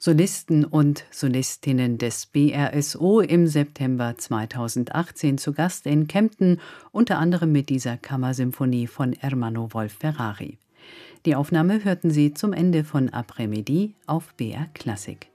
Solisten und Solistinnen des BRSO im September 2018 zu Gast in Kempten, unter anderem mit dieser Kammersymphonie von Ermanno Wolf-Ferrari. Die Aufnahme hörten Sie zum Ende von Après-Midi auf BR Klassik.